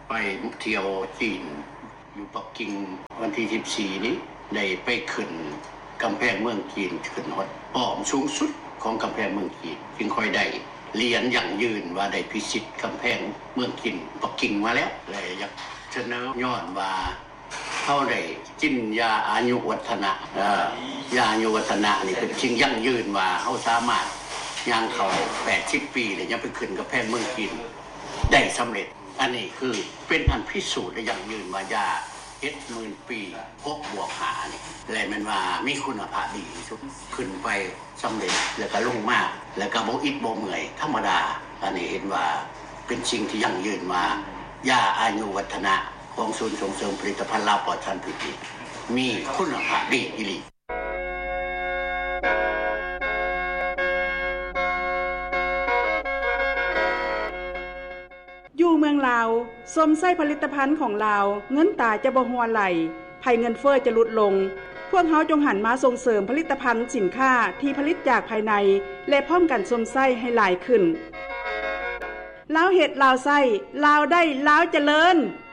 ไปเที่ยวจีนอยู่ปักกิ่งวันที่14นี้ได้ไปขึ้นกำแพงเมืองจีนขึ้นฮอดป้อมสูงสุดของกำแพงเมืองจีนจึงค่อยได้เรียนอย่างยืนว่าได้พิชิตกำแพงเมืองจีนปักกิ่งมาแล้วเลยอยากเสนอย้อนว่าเฮาได้กินยาอายุวัฒนะยาอายุวัฒนะนี่เป็นสิ่งยั่งยืนว่าเฮาสามารถย่างเข้า80ปีแล้วยังไปขึ้นกำแพงเมืองจีนได้สำเร็จอันนี้คือเป็นอันพิสูจน์ได้อย่างยืนว่ายา70,000 ปี6+5นี่และมันว่ามีคุณภาพดีที่สุดขึ้นไปสำเร็จแล้วก็ลงมาแล้วก็บ่อิดบ่เมื่อยธรรมดาอันนี้เห็นว่าเป็นสิ่งที่ยั่งยืนว่ายาอายุวัฒนะของศูนย์ส่งเสริมผลิตภัณฑ์ลาวปลอดสารพิษมีคุณภาพดีอีหลีอยู่เมืองลาวสมไส้ผลิตภัณฑ์ของลาวเงินตาจะบ่หัวไหลภัยเงินเฟ้อจะลดลงพวกเฮาจงหันมาส่งเสริมผลิตภัณฑ์สินค้าที่ผลิตจากภายในและพร้อมกันสมไส้ให้หลายขึ้นลาวเฮ็ดลาวไส้ลาวได้ลาวเจริญ